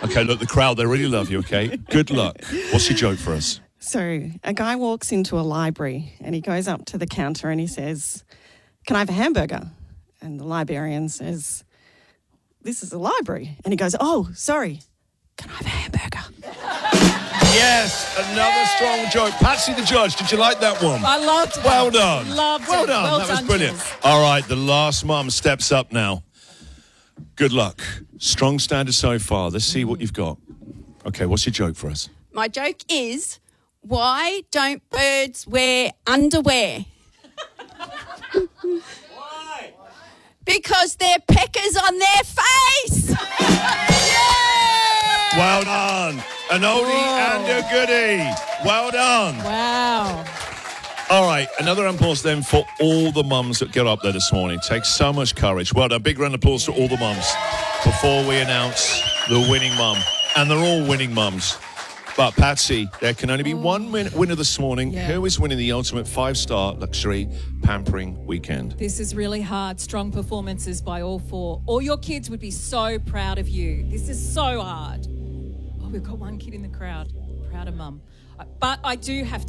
Okay, look, the crowd, they really love you, okay? Good luck. What's your joke for us? So a guy walks into a library and he goes up to the counter and he says, "Can I have a hamburger?" And the librarian says, "This is a library." And he goes, "Oh, sorry. Can I have a hamburger?" Yes, another strong joke. Patsy the judge, did you like that one? I loved it. Well done. Loved well it. done. Well That was done, brilliant. Jules. All right, the last mum steps up now. Good luck. Strong standard so far. Let's see what you've got. Okay, what's your joke for us? My joke is, why don't birds wear underwear? Why? Because they're peckers on their face. Well done. An oldie and a goodie. Well done. Wow. All right, another round of applause then for all the mums that get up there this morning. It takes so much courage. Well done. Big round of applause to all the mums before we announce the winning mum. And they're all winning mums. But Patsy, there can only be one winner this morning. Yeah. Who is winning the ultimate 5-star luxury pampering weekend? This is really hard. Strong performances by all four. All your kids would be so proud of you. This is so hard. Oh, we've got one kid in the crowd. Proud of mum. But I do have to